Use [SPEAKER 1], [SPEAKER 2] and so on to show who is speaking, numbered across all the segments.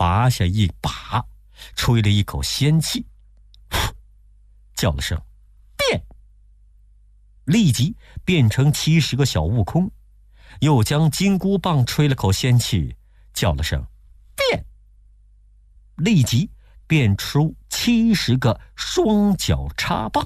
[SPEAKER 1] 拔下一把，吹了一口仙气，叫了声变，立即变成70个小悟空，又将金箍棒吹了口仙气，叫了声变，立即变出70个双脚插棒。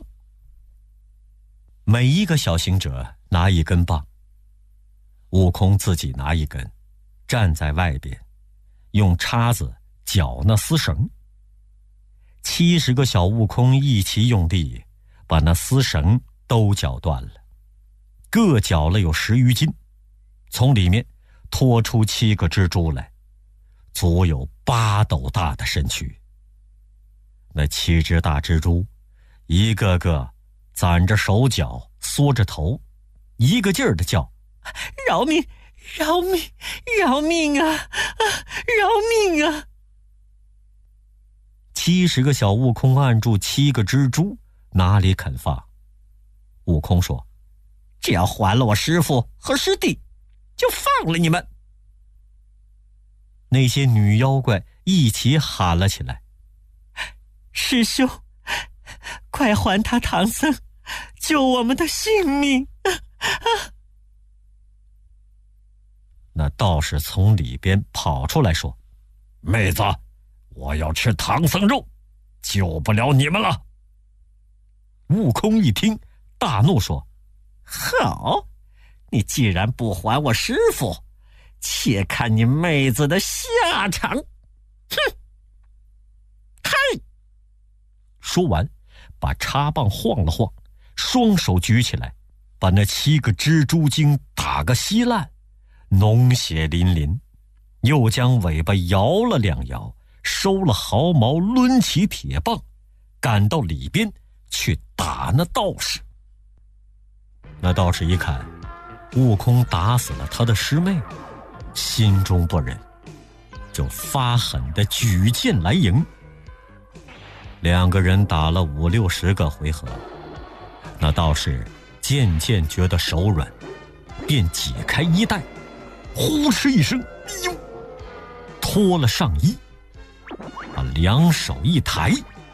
[SPEAKER 1] 每一个小行者拿一根棒，悟空自己拿一根，站在外边，用叉子绞那丝绳。70个小悟空一起用力，把那丝绳都绞断了，各绞了有10余斤，从里面拖出7个蜘蛛来，足有8斗大的身躯。那7只大蜘蛛一个个攒着手脚，缩着头，一个劲儿地叫：饶命饶命饶命啊饶命啊！70个小悟空按住7个蜘蛛，哪里肯放？悟空说：只要还了我师父和师弟，就放了你们。那些女妖怪一起喊了起来：师兄，快还他唐僧，救我们的性命！那道士从里边跑出来说：妹子，我要吃唐僧肉，救不了你们了。悟空一听，大怒说：好，你既然不还我师父，且看你妹子的下场！哼！嗨！说完，把插棒晃了晃，双手举起来，把那7个蜘蛛精打个稀烂，脓血淋淋，又将尾巴摇了2摇，收了毫毛，抡起铁棒，赶到里边去打那道士。那道士一看悟空打死了他的师妹，心中不忍，就发狠地举剑来迎。2个人打了50、60个回合，那道士渐渐觉得手软，便解开衣带，呼哧一声，脱了上衣，把2手一抬，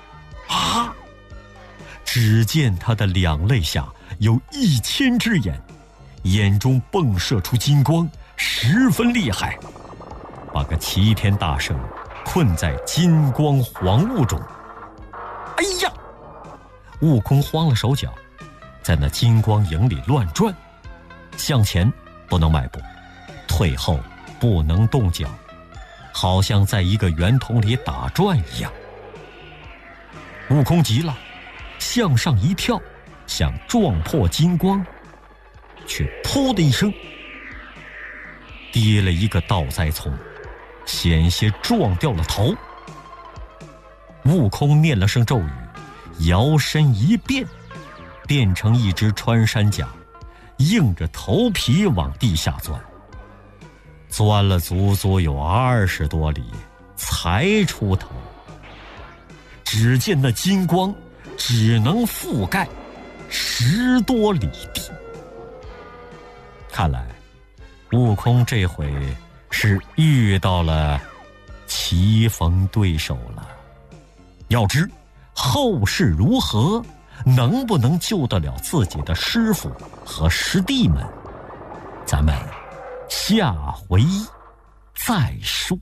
[SPEAKER 1] 只见他的2肋下有1000只眼，眼中迸射出金光，十分厉害，把个齐天大圣困在金光黄雾中。哎呀！悟空慌了手脚，在那金光影里乱转，向前不能迈步，退后不能动脚，好像在一个圆筒里打转一样。悟空急了，向上一跳，想撞破金光，却噗的一声跌了一个倒栽葱，险些撞掉了头。悟空念了声咒语，摇身一变，变成一只穿山甲，硬着头皮往地下钻，钻了足足有20多里，才出头。只见那金光只能覆盖10多里地。看来悟空这回是遇到了棋逢对手了。要知后事如何，能不能救得了自己的师父和师弟们，咱们下回再说。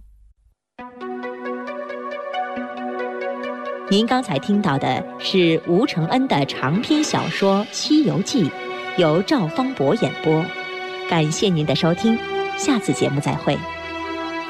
[SPEAKER 2] 您刚才听到的是吴承恩的长篇小说《西游记》，由赵方博演播。感谢您的收听，下次节目再会。